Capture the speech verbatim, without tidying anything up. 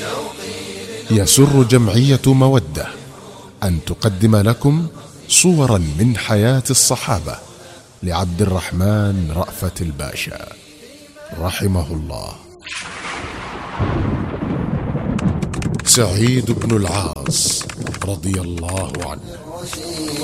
يسر جمعية مودة أن تقدم لكم صورا من حياة الصحابة لعبد الرحمن رأفت الباشا رحمه الله. سعيد بن العاص رضي الله عنه.